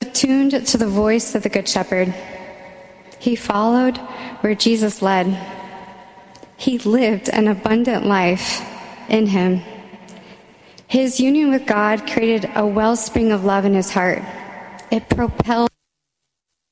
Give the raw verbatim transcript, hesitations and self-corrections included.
tuned to the voice of the Good Shepherd. He followed where Jesus led. He lived an abundant life in him. His union with God created a wellspring of love in his heart. It propelled